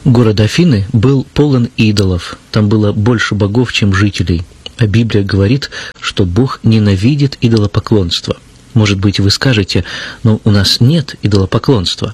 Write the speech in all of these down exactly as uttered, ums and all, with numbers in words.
Город Афины был полон идолов, там было больше богов, чем жителей. А Библия говорит, что Бог ненавидит идолопоклонство. Может быть, вы скажете, но у нас нет идолопоклонства.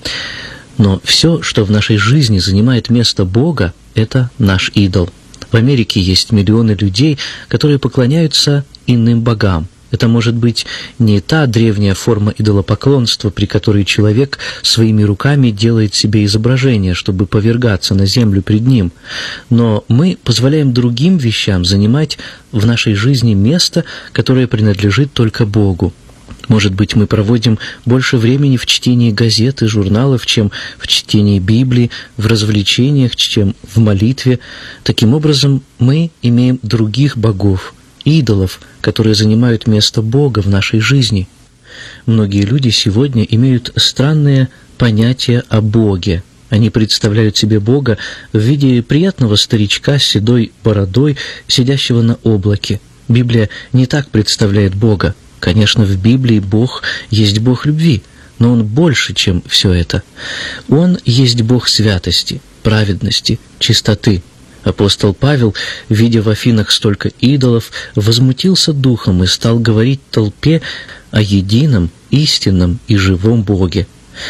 Но все, что в нашей жизни занимает место Бога, это наш идол. В Америке есть миллионы людей, которые поклоняются иным богам. Это может быть не та древняя форма идолопоклонства, при которой человек своими руками делает себе изображение, чтобы повергаться на землю пред ним. Но мы позволяем другим вещам занимать в нашей жизни место, которое принадлежит только Богу. Может быть, мы проводим больше времени в чтении газет и журналов, чем в чтении Библии, в развлечениях, чем в молитве. Таким образом, мы имеем других богов, идолов, которые занимают место Бога в нашей жизни. Многие люди сегодня имеют странные понятия о Боге. Они представляют себе Бога в виде приятного старичка с седой бородой, сидящего на облаке. Библия не так представляет Бога. Конечно, в Библии Бог есть Бог любви, но Он больше, чем все это. Он есть Бог святости, праведности, чистоты. Апостол Павел, видя в Афинах столько идолов, возмутился духом и стал говорить толпе о едином, истинном и живом Боге.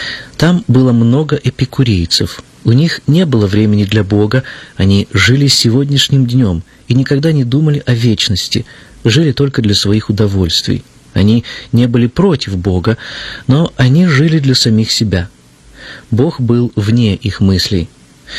Там было много эпикурейцев. У них не было времени для Бога, они жили сегодняшним днем и никогда не думали о вечности, жили только для своих удовольствий. Они не были против Бога, но они жили для самих себя. Бог был вне их мыслей.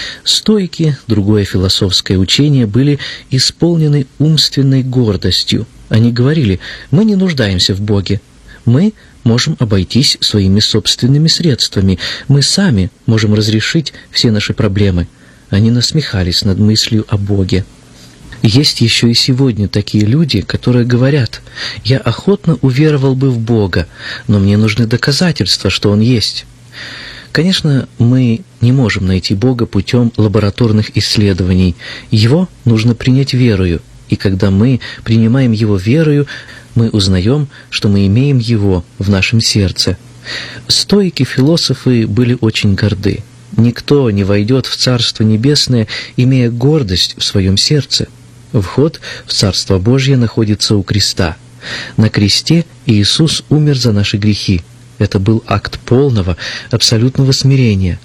Стоики, другое философское учение, были исполнены умственной гордостью. Они говорили: мы не нуждаемся в Боге, мы можем обойтись своими собственными средствами, мы сами можем разрешить все наши проблемы. Они насмехались над мыслью о Боге. Есть еще и сегодня такие люди, которые говорят: я охотно уверовал бы в Бога, но мне нужны доказательства, что Он есть. Конечно, мы не можем найти Бога путем лабораторных исследований. Его нужно принять верою, и когда мы принимаем Его верою, мы узнаем, что мы имеем Его в нашем сердце. Стоики-философы были очень горды. Никто не войдет в Царство Небесное, имея гордость в своем сердце. Вход в Царство Божье находится у креста. На кресте Иисус умер за наши грехи. Это был акт полного, абсолютного смирения.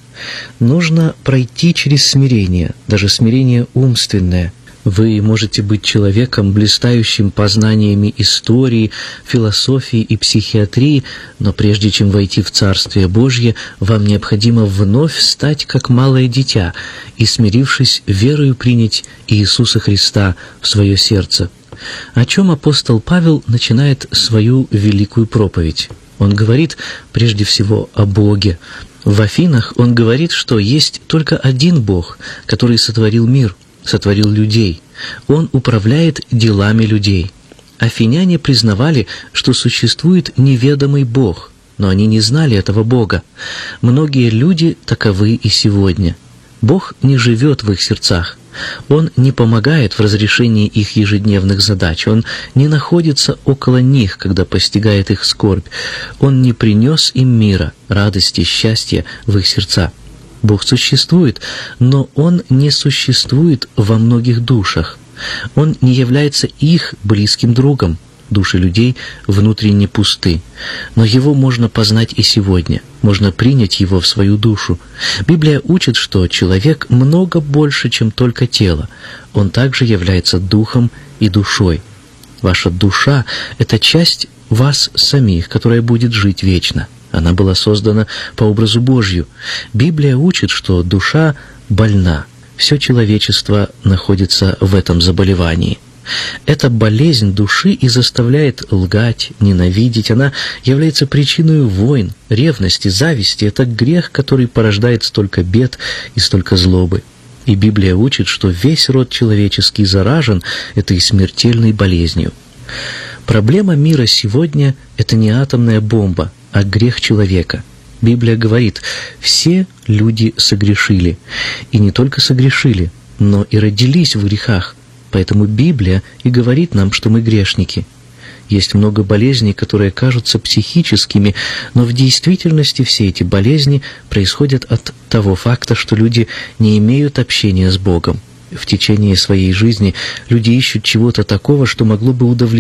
Нужно пройти через смирение, даже смирение умственное. Вы можете быть человеком, блистающим познаниями истории, философии и психиатрии, но прежде чем войти в Царствие Божье, вам необходимо вновь стать как малое дитя и, смирившись, верою принять Иисуса Христа в свое сердце. О чем апостол Павел начинает свою великую проповедь? Он говорит прежде всего о Боге. В Афинах он говорит, что есть только один Бог, который сотворил мир, сотворил людей. Он управляет делами людей. Афиняне признавали, что существует неведомый Бог, но они не знали этого Бога. Многие люди таковы и сегодня. Бог не живет в их сердцах. Он не помогает в разрешении их ежедневных задач. Он не находится около них, когда постигает их скорбь. Он не принес им мира, радости, счастья в их сердца. Бог существует, но Он не существует во многих душах. Он не является их близким другом. Души людей внутренне пусты. Но Его можно познать и сегодня. Можно принять Его в свою душу. Библия учит, что человек много больше, чем только тело. Он также является духом и душой. Ваша душа — это часть вас самих, которая будет жить вечно. Она была создана по образу Божью. Библия учит, что душа больна. Все человечество находится в этом заболевании. Эта болезнь души и заставляет лгать, ненавидеть. Она является причиной войн, ревности, зависти. Это грех, который порождает столько бед и столько злобы. И Библия учит, что весь род человеческий заражен этой смертельной болезнью. Проблема мира сегодня — это не атомная бомба, а грех человека. Библия говорит: все люди согрешили. И не только согрешили, но и родились в грехах. Поэтому Библия и говорит нам, что мы грешники. Есть много болезней, которые кажутся психическими, но в действительности все эти болезни происходят от того факта, что люди не имеют общения с Богом. В течение своей жизни люди ищут чего-то такого, что могло бы удовлетворить